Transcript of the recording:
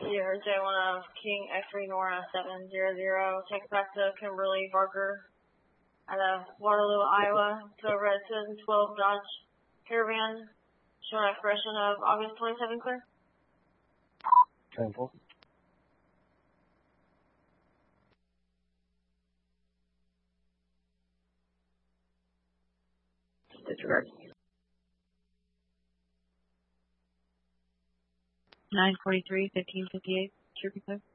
Sierra J1 King X3 Nora 700. Take it back to Kimberly Barker out of Waterloo, Iowa. To Red 212 Dodge Caravan. Showing expiration of August 27, clear. Sample. Disregard. 943, 1558, should be clear.